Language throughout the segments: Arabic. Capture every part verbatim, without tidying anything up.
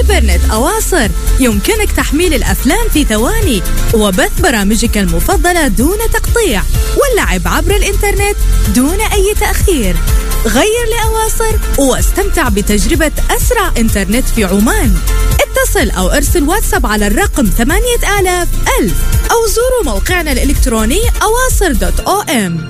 إنترنت أواصر يمكنك تحميل الأفلام في ثواني وبث برامجك المفضلة دون تقطيع واللعب عبر الإنترنت دون أي تأخير. غير لأواصر واستمتع بتجربة أسرع إنترنت في عمان. اتصل أو ارسل واتساب على الرقم ثمانية آلاف ألف أو زوروا موقعنا الإلكتروني أواصر دوت أو إم.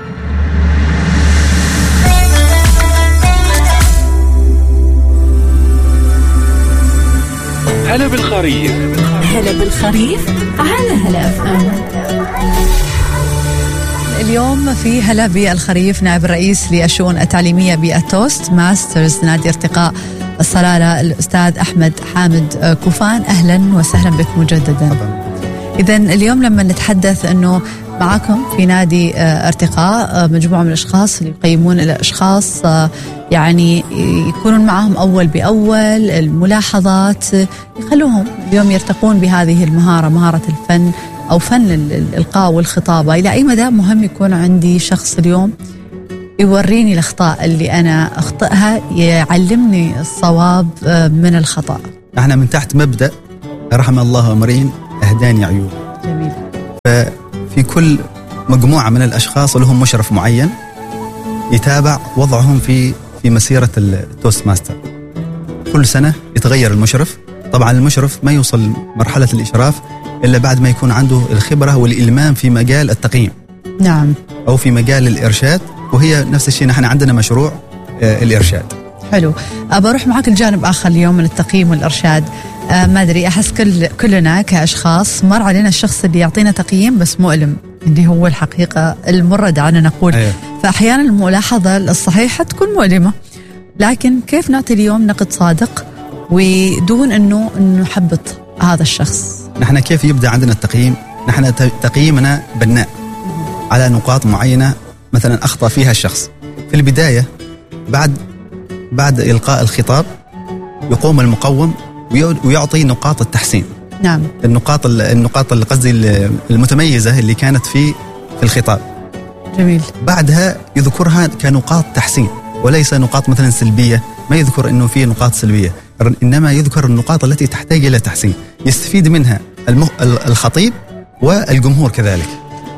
هلا بالخريف. هلا بالخريف على هلا أف أم. اليوم في هلا بالخريف نائب الرئيس للشؤون التعليمية بالتوست ماسترز نادي ارتقاء الصلالة الأستاذ أحمد حامد كوفان. أهلا وسهلا بك مجددا. إذن اليوم لما نتحدث أنه معكم في نادي ارتقاء مجموعة من الأشخاص اللي يقيمون الأشخاص يعني يكونون معهم أول بأول الملاحظات يخلوهم اليوم يرتقون بهذه المهارة، مهارة الفن أو فن الإلقاء والخطابة. إلى أي مدى مهم يكون عندي شخص اليوم يوريني الأخطاء اللي أنا أخطئها، يعلمني الصواب من الخطأ؟ احنا من تحت مبدأ رحم الله امرئ أهداني عيوب. جميل. ففي كل مجموعة من الأشخاص لهم مشرف معين يتابع وضعهم في في مسيرة التوست ماستر. كل سنة يتغير المشرف. طبعا المشرف ما يوصل مرحلة الإشراف إلا بعد ما يكون عنده الخبرة والإلمام في مجال التقييم. نعم. أو في مجال الإرشاد، وهي نفس الشيء نحن عندنا مشروع آه الإرشاد. حلو. أبى أروح معك الجانب آخر اليوم من التقييم والإرشاد. آه ما أدري، أحس كل كلنا كأشخاص مر علينا الشخص اللي يعطينا تقييم بس مؤلم، اللي هو الحقيقة المرة دعنا نقول. أيوه. فأحيانا الملاحظة الصحيحة تكون مؤلمة، لكن كيف نعطي اليوم نقد صادق ودون أنه نحبط هذا الشخص؟ نحن كيف يبدأ عندنا التقييم؟ نحن تقييمنا بناء على نقاط معينة مثلا أخطأ فيها الشخص في البداية. بعد بعد إلقاء الخطاب يقوم المقوم ويعطي نقاط التحسين. نعم. النقاط النقاط اللي قصدي المتميزة اللي كانت في في الخطاب. جميل. بعدها يذكرها كنقاط تحسين وليس نقاط مثلا سلبية. ما يذكر إنه في نقاط سلبية، إنما يذكر النقاط التي تحتاج إلى تحسين يستفيد منها الخطيب والجمهور كذلك.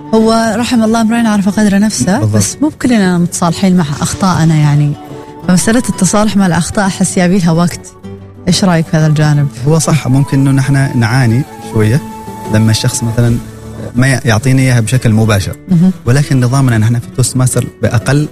هو رحم الله امرئ عرف قدر نفسه. بالضبط. بس مو كلنا متصالحين مع أخطائنا يعني، فمسألة التصالح مع الأخطاء أحس يبي لها وقت. إيش رأيك في هذا الجانب؟ هو صح، ممكن إنه نحن نعاني شوية لما الشخص مثلا ما يعطيني إياها بشكل مباشر، ولكن نظامنا نحن في توست ماستر بأقل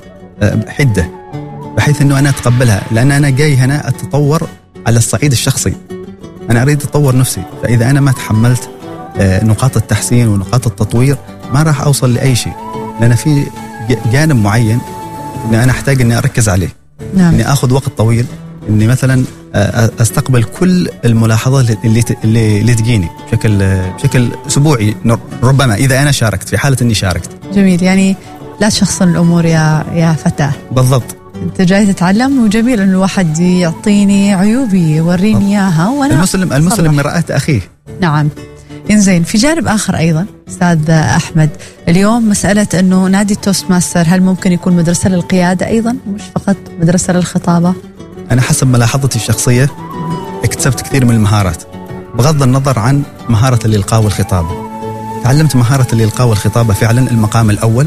حدة بحيث إنه أنا أتقبلها، لأن أنا جاي هنا أتطور على الصعيد الشخصي. أنا أريد أتطور نفسي، فإذا أنا ما تحملت نقاط التحسين ونقاط التطوير ما راح أوصل لأي شيء، لأن في جانب معين إني أنا أحتاج إني أركز عليه. نعم. إني أخذ وقت طويل إني مثلا أستقبل كل الملاحظات اللي اللي, اللي تجيني بشكل بشكل أسبوعي ربما إذا أنا شاركت، في حالة إني شاركت. جميل. يعني لا تشخصن الأمور يا يا فتاة. بالضبط. أنت جاي تتعلم، وجميل إنه الواحد يعطيني عيوبي يوريني إياها وأنا المسلم المسلم مرآة أخيه. نعم. إنزين، في جانب آخر أيضا أستاذ أحمد، اليوم مسألة أنه نادي التوست ماستر هل ممكن يكون مدرسة للقيادة أيضا مش فقط مدرسة للخطابة؟ أنا حسب ملاحظتي الشخصية اكتسبت كثير من المهارات بغض النظر عن مهارة الإلقاء والخطابة. تعلمت مهارة الإلقاء والخطابة فعلا المقام الأول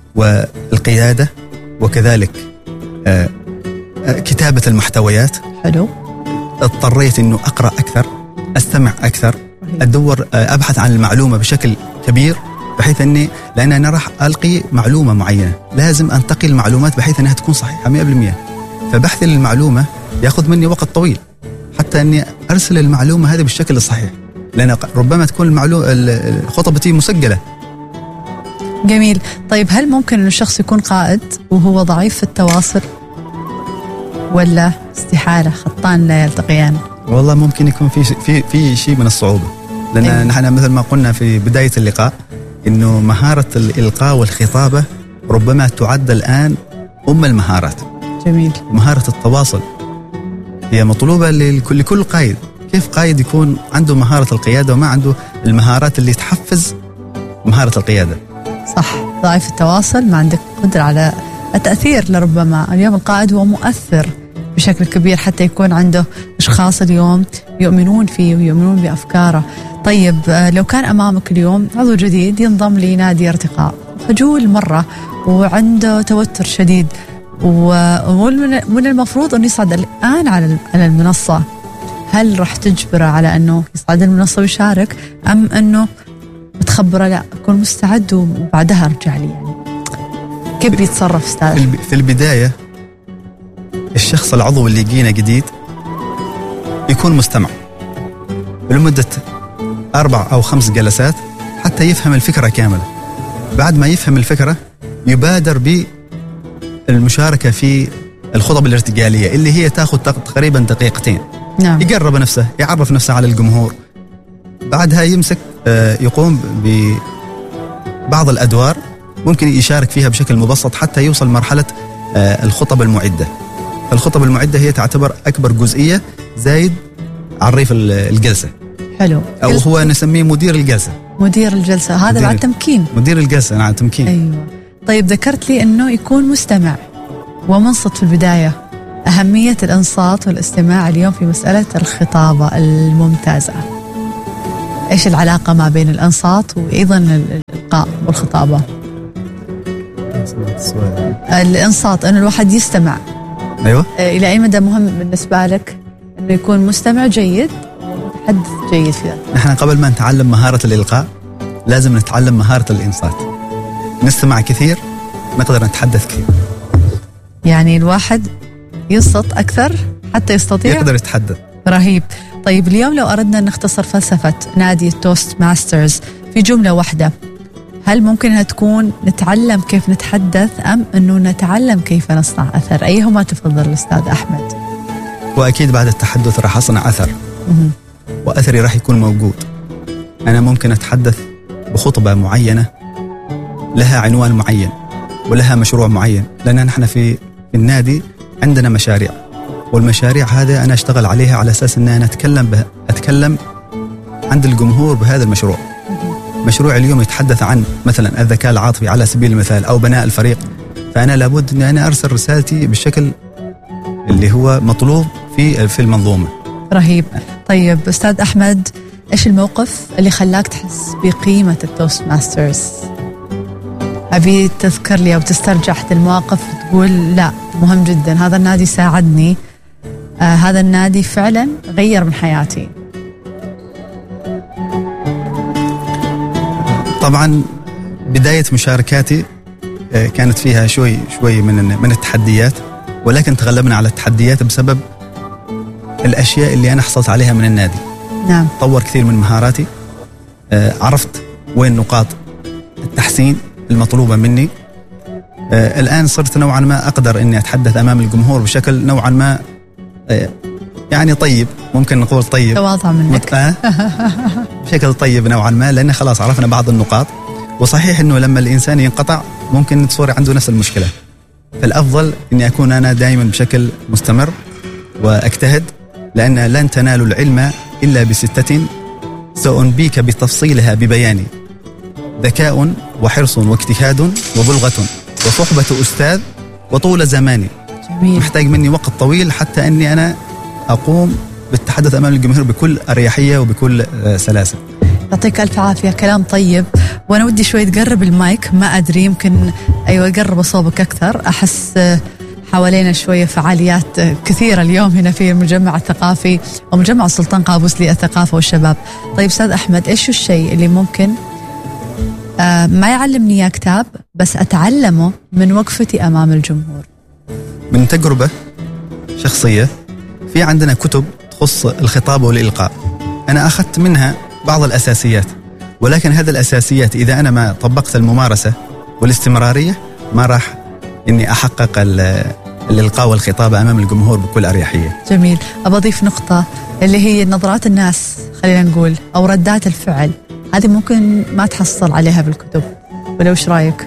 والقيادة، وكذلك آه كتابة المحتويات. حلو. اضطريت أنه أقرأ أكثر، أستمع أكثر، أدور أبحث عن المعلومة بشكل كبير، بحيث أني لأن أنا راح ألقي معلومة معينة لازم أنتقي المعلومات بحيث أنها تكون صحيحة مئة بالمئة. فبحث للمعلومة يأخذ مني وقت طويل حتى أني أرسل المعلومة هذه بالشكل الصحيح، لأن ربما تكون المعلومة خطبتي مسجلة. جميل. طيب هل ممكن أن الشخص يكون قائد وهو ضعيف في التواصل، ولا استحالة خطان لا يلتقيان؟ والله ممكن يكون في في في شيء من الصعوبة، لأن أيوة. نحن مثل ما قلنا في بداية اللقاء إنه مهارة الإلقاء والخطابة ربما تعد الآن أم المهارات. جميل. مهارة التواصل هي مطلوبة لكل لكل قائد. كيف قائد يكون عنده مهارة القيادة وما عنده المهارات اللي تحفز مهارة القيادة؟ صح. ضعيف التواصل، ما عندك قدرة على التأثير. لربما اليوم القائد هو مؤثر بشكل كبير حتى يكون عنده أشخاص اليوم يؤمنون فيه ويؤمنون بأفكاره. طيب لو كان أمامك اليوم عضو جديد ينضم لنادي ارتقاء خجول مرة وعنده توتر شديد ومن المفروض أنه يصعد الآن على المنصة، هل راح تجبره على أنه يصعد المنصة ويشارك أم أنه بتخبره لا أكون مستعد وبعدها أرجع لي؟ يعني كيف بيتصرف أستاذ؟ في البداية الشخص العضو اللي يجينا جديد يكون مستمع لمدة أربع أو خمس جلسات حتى يفهم الفكرة كاملة. بعد ما يفهم الفكرة يبادر بالمشاركة في الخطب الارتجالية اللي هي تأخذ تقريبا دقيقتين. نعم. يقرب نفسه، يعرف نفسه على الجمهور، بعدها يمسك يقوم ببعض الأدوار ممكن يشارك فيها بشكل مبسط حتى يوصل مرحلة الخطب المعدة. الخطب المعدة هي تعتبر أكبر جزئية زايد عريف الجلسة. حلو. أو هو نسميه مدير الجلسة. مدير الجلسة هذا بعد تمكين. مدير الجلسة نعم تمكين. أيوة. طيب ذكرت لي أنه يكون مستمع ومنصت في البداية، أهمية الإنصات والاستماع اليوم في مسألة الخطابة الممتازة. إيش العلاقة ما بين الإنصات وأيضا الإلقاء والخطابة؟ الإنصات أنه الواحد يستمع. أيوة. إلى أي مدى مهم بالنسبة لك أنه يكون مستمع جيد ومتحدث جيد في ذلك؟ نحن قبل ما نتعلم مهارة الإلقاء لازم نتعلم مهارة الإنصات. نستمع كثير نقدر نتحدث كثير. يعني الواحد ينصت أكثر حتى يستطيع يقدر يتحدث. رهيب. طيب اليوم لو أردنا أن نختصر فلسفة نادي التوست ماسترز في جملة واحدة، هل ممكن أنها تكون نتعلم كيف نتحدث أم أنه نتعلم كيف نصنع أثر؟ أيهما تفضل الأستاذ أحمد؟ وأكيد بعد التحدث راح أصنع أثر. م- وأثري راح يكون موجود. أنا ممكن أتحدث بخطبة معينة لها عنوان معين ولها مشروع معين، لأن نحن في النادي عندنا مشاريع، والمشاريع هذه أنا أشتغل عليها على أساس أن أنا أتكلم بها أتكلم عند الجمهور بهذا المشروع. مشروع اليوم يتحدث عن مثلا الذكاء العاطفي على سبيل المثال أو بناء الفريق، فأنا لابد أن أنا أرسل رسالتي بالشكل اللي هو مطلوب في في المنظومة. رهيب. طيب أستاذ أحمد، إيش الموقف اللي خلاك تحس بقيمة التوست ماسترز؟ أبي تذكر لي أو تسترجع المواقف تقول لا مهم جدا هذا النادي ساعدني، آه هذا النادي فعلا غير من حياتي. طبعا بداية مشاركاتي كانت فيها شوي شوي من من التحديات، ولكن تغلبنا على التحديات بسبب الأشياء اللي أنا حصلت عليها من النادي. نعم. طور كثير من مهاراتي، عرفت وين نقاط التحسين المطلوبة مني. الآن صرت نوعا ما أقدر أني أتحدث أمام الجمهور بشكل نوعا ما يعني طيب، ممكن نقول طيب، تواضع منك. بشكل طيب نوعا ما، لأن خلاص عرفنا بعض النقاط. وصحيح أنه لما الإنسان ينقطع ممكن تصير عنده نفس المشكلة، فالأفضل أني أكون أنا دائما بشكل مستمر وأجتهد، لأن لن تنالوا العلم إلا بستة سأنبيك بتفصيلها ببياني: ذكاء وحرص واجتهاد وبلغة وصحبة أستاذ وطول زماني. جميل. محتاج مني وقت طويل حتى أني أنا أقوم بالتحدث أمام الجمهور بكل أريحية وبكل سلاسة. يعطيك ألف عافية، كلام طيب. وأنا ودي شوي تقرب المايك، ما أدري يمكن أيوة قرب صوبك أكثر. أحس حوالينا شوية فعاليات كثيرة اليوم هنا في المجمع الثقافي ومجمع السلطان قابوس للثقافة والشباب. طيب أستاذ أحمد، إيش الشيء اللي ممكن آه ما يعلمني يا كتاب بس أتعلمه من وقفتي أمام الجمهور؟ من تجربة شخصية، في عندنا كتب تخص الخطاب والإلقاء، أنا أخذت منها بعض الأساسيات، ولكن هذه الأساسيات إذا أنا ما طبقت الممارسة والاستمرارية ما راح إني أحقق الإلقاء والخطابة أمام الجمهور بكل أريحية. جميل. أبى أضيف نقطة اللي هي نظرات الناس، خلينا نقول، أو ردات الفعل، هذه ممكن ما تحصل عليها بالكتب، ولا وش رأيك؟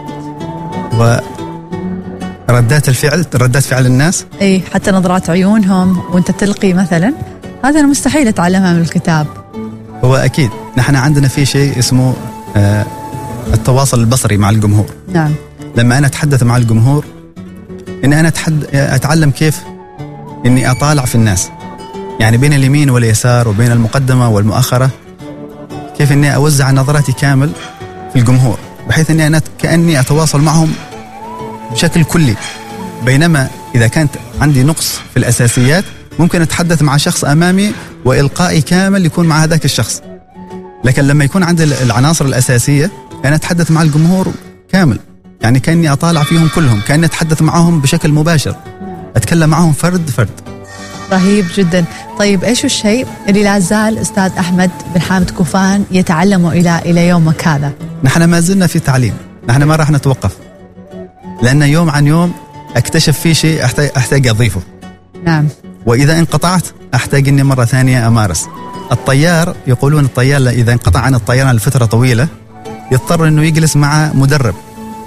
وردات الفعل، ردات فعل الناس، أي حتى نظرات عيونهم وأنت تلقي مثلا، هذا أنا مستحيل أتعلمها من الكتاب. هو أكيد نحن عندنا في شيء اسمه آه التواصل البصري مع الجمهور. نعم. لما أنا أتحدث مع الجمهور إن أنا أتحد... أتعلم كيف إني أطالع في الناس، يعني بين اليمين واليسار وبين المقدمة والمؤخرة، كيف إني أوزع نظراتي كامل في الجمهور، بحيث إني أنا كأني أتواصل معهم بشكل كلي. بينما إذا كانت عندي نقص في الأساسيات ممكن أتحدث مع شخص أمامي وإلقائي كامل يكون مع هذاك الشخص، لكن لما يكون عندي العناصر الأساسية أنا أتحدث مع الجمهور كامل، يعني كأني أطالع فيهم كلهم، كأني أتحدث معهم بشكل مباشر، أتكلم معهم فرد فرد. رهيب جدا. طيب إيش الشيء اللي لا زال أستاذ أحمد بن حامد كوفان يتعلمه إلى إلى يومك هذا؟ نحن ما زلنا في تعليم، نحن ما راح نتوقف، لأن يوم عن يوم أكتشف فيه شيء أحتاج, أحتاج أضيفه. نعم. وإذا انقطعت أحتاج إني مرة ثانية أمارس. الطيار يقولون الطيار إذا انقطع عن الطيران لفترة طويلة يضطر إنه يجلس مع مدرب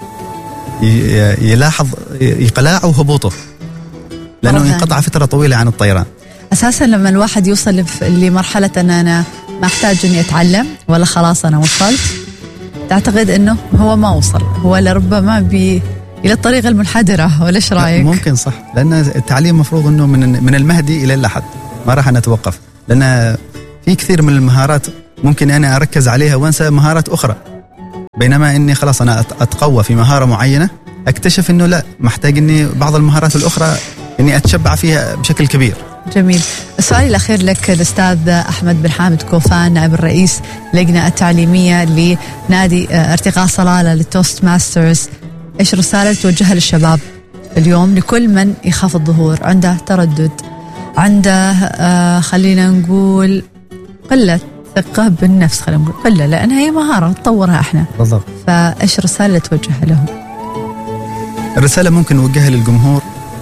يلاحظ إقلاعه وهبوطه، لأنه انقطع فترة طويلة عن الطيران. أساسا لما الواحد يوصل لمرحلة أن أنا ما أحتاج إني أتعلم ولا خلاص أنا وصلت، تعتقد إنه هو ما وصل، هو لربما بي إلى الطريقة المنحدرة، ولا إيش رأيك؟ ممكن صح، لأن التعليم مفروض إنه من من المهدي إلى اللحد، ما راح نتوقف، لأن في كثير من المهارات ممكن أنا أركز عليها وأنسى مهارات أخرى. بينما إني خلاص أنا أتقوى في مهارة معينة أكتشف إنه لا، محتاج إني بعض المهارات الأخرى إني أتشبع فيها بشكل كبير. جميل. السؤال الأخير لك الأستاذ أحمد بن حامد كوفان، نائب الرئيس اللجنة التعليمية لنادي ارتقاء صلالة للتوست ماسترز، إيش رسالة توجهها للشباب اليوم، لكل من يخاف الظهور، عنده تردد، عنده آه خلينا نقول قلة ثقة بالنفس، خلينا نقول قلة، لأن هي مهارة نطورها إحنا بالضبط. فإيش رسالة توجهها لهم؟ الرسالة ممكن نوجهها للجمهور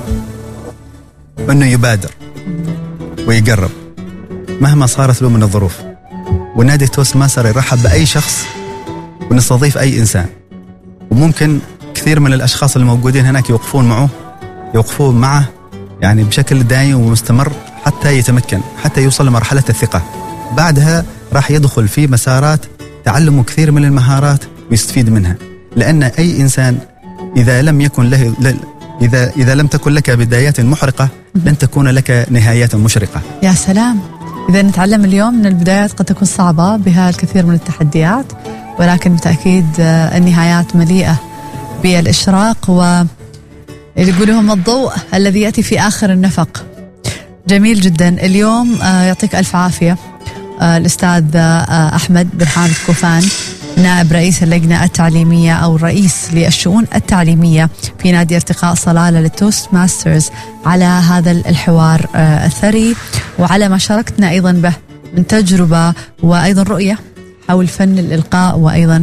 أنه يبادر ويقرب مهما صارت له من الظروف، ونادي توست ماستر يرحب بأي شخص ونستضيف أي إنسان، وممكن كثير من الأشخاص الموجودين هناك يوقفون معه يوقفون معه يعني بشكل دائم ومستمر حتى يتمكن، حتى يوصل لمرحلة الثقة. بعدها راح يدخل في مسارات تعلم كثير من المهارات ويستفيد منها، لأن أي إنسان إذا لم يكن له إذا إذا لم تكن لك بدايات محرقة لن تكون لك نهايات مشرقة. يا سلام. إذا نتعلم اليوم من البدايات قد تكون صعبة بها الكثير من التحديات، ولكن بالتأكيد النهايات مليئة بالإشراق واللي يقولهم الضوء الذي يأتي في آخر النفق. جميل جدا. اليوم يعطيك ألف عافية الأستاذ أحمد بن حامد كوفان، نائب رئيس اللجنة التعليمية أو الرئيس للشؤون التعليمية في نادي ارتقاء صلالة للتوست ماسترز، على هذا الحوار الثري وعلى ما شاركتنا أيضا به من تجربة وأيضا رؤية حول فن الإلقاء وأيضا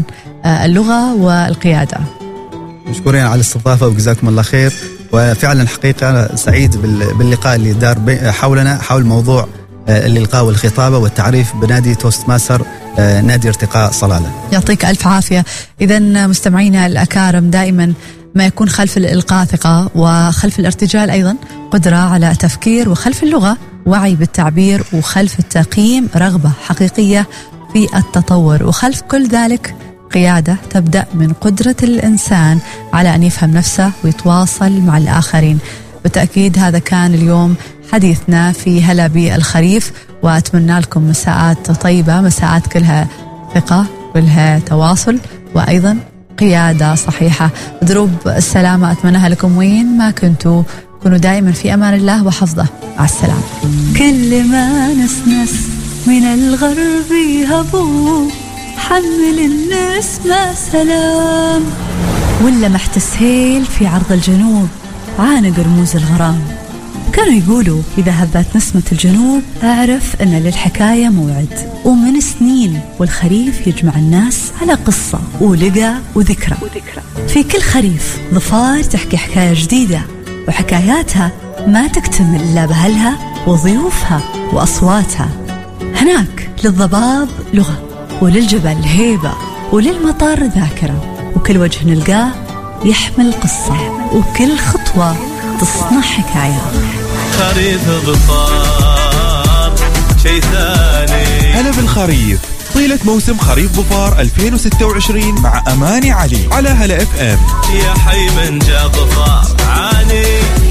اللغة والقيادة. مشكورين على الاستضافة وجزاكم الله خير، وفعلا حقيقة سعيد باللقاء اللي دار حولنا حول موضوع الإلقاء والخطابة والتعريف بنادي توست ماستر نادي ارتقاء صلالة. يعطيك ألف عافية. إذا مستمعينا الأكارم، دائما ما يكون خلف الإلقاء ثقة، وخلف الارتجال أيضا قدرة على التفكير، وخلف اللغة وعي بالتعبير، وخلف التقييم رغبة حقيقية في التطور، وخلف كل ذلك قيادة تبدأ من قدرة الإنسان على أن يفهم نفسه ويتواصل مع الآخرين. بالتأكيد هذا كان اليوم حديثنا في هلا بالخريف، وأتمنى لكم مساءات طيبة، مساءات كلها ثقة، كلها تواصل، وأيضا قيادة صحيحة. دروب السلامة أتمناها لكم وين ما كنتوا، كونوا دائما في أمان الله وحفظه. مع السلامة. كل ما نسنس من الغرب يهبوا، حمل الناس ما سلام، ولا محت السهيل في عرض الجنوب، عانق رموز الغرام. كانوا يقولوا إذا هبت نسمة الجنوب أعرف أن للحكاية موعد، ومن سنين والخريف يجمع الناس على قصة ولقى وذكرى. في كل خريف ظفار تحكي حكاية جديدة، وحكاياتها ما تكتمل إلا بأهلها وضيوفها وأصواتها. هناك للضباب لغة، وللجبل هيبة، وللمطر ذاكرة، وكل وجه نلقاه يحمل قصة، وكل خطوة تصنع حكاية. خريف ظفار شي ثاني. هلا بالخريف طيلة موسم خريف ظفار ألفين وستة وعشرين مع أماني علي على هلا اف ام. يا حي من جا ظفار عاني.